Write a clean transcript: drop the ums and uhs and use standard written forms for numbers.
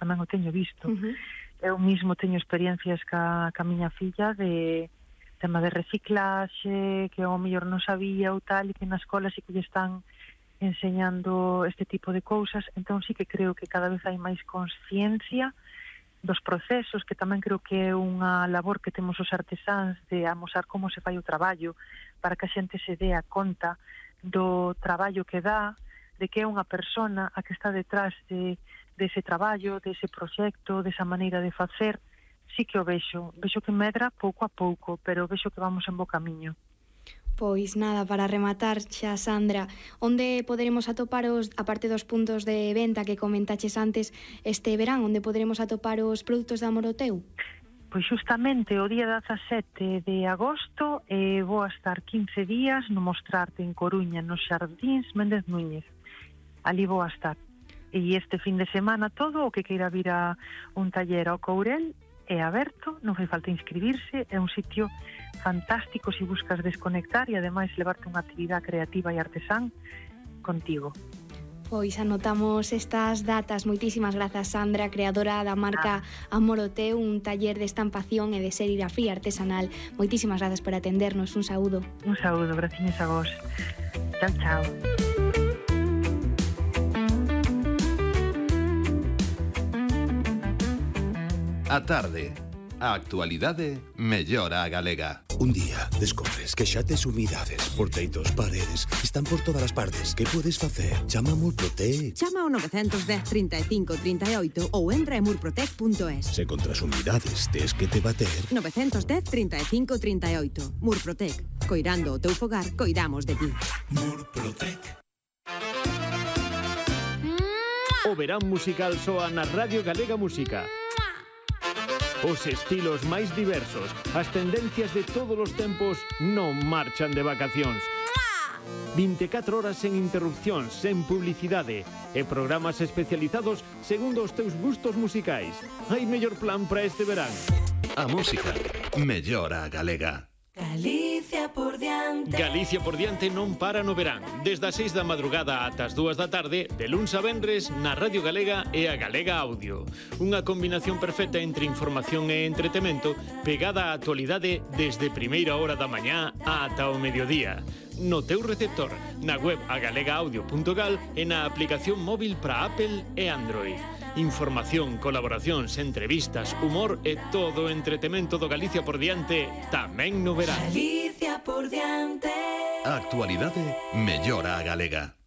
tamén o teño visto. Eu mismo teño experiencias ca miña filla de tema de reciclaxe, que ao mellor non sabía ou tal, e que na escola sí que lle están enseñando este tipo de cousas. Entón sí que creo que cada vez hai máis consciencia dos procesos, que tamén creo que é unha labor que temos os artesáns de amosar como se fai o traballo, para que a xente se dea conta do traballo que dá, de que é unha persona a que está detrás dese traballo, dese proxecto, desa maneira de facer. Sí que o vexo que medra pouco a pouco, pero vexo que vamos en bo camiño. Pois nada, para rematar xa, Sandra, onde poderemos atopar aparte dos puntos de venta que comentaches antes, este verán, onde poderemos atopar os produtos da Moroteu? Pois justamente o día 17 de agosto vou a estar 15 días no Mostrarte en Coruña, nos Xardíns Méndez Núñez. Ali vou a estar. E este fin de semana todo o que queira vir a un taller ao Courel é aberto, non fai falta inscribirse, é un sitio fantástico se buscas desconectar e ademais levarte unha actividade creativa e artesán contigo. Pois anotamos estas datas. Moitísimas grazas, Sandra, creadora da marca Amoroteu, un taller de estampación e de serigrafía artesanal. Moitísimas grazas por atendernos. Un saúdo. Un saúdo, graciñas a vos. Chao, chao. A tarde, a actualidade mellora a galega. Un día descobres que xa tes humidades por teitos, paredes, están por todas as partes. Que podes facer? Chama a Murprotec. Chama ao 910 35 38 ou entra en murprotec.es. Se contra as humidades tes que te bater. 910 35 38. Murprotec. Coirando o teu fogar, coidamos de ti. Murprotec. O verán musical soa na Radio Galega Música. Os estilos máis diversos, as tendencias de todos os tempos non marchan de vacacións. 24 horas sen interrupcións, sen publicidade e programas especializados segundo os teus gustos musicais. Hai mellor plan para este verán. A música mellora a galega. Galicia por diante. Galicia por diante non para no verán. Desde as 6 da madrugada ata as 2 da tarde, de luns a venres, na Radio Galega e a Galega Audio. Unha combinación perfecta entre información e entretemento, pegada á actualidade desde primeira hora da mañá ata o mediodía. No teu receptor, na web agalegaudio.gal e na aplicación móvil para Apple e Android. Información, colaboracións, entrevistas, humor e todo o entretemento do Galicia por diante tamén no verán. Galicia por diante. A actualidade mellora a galega.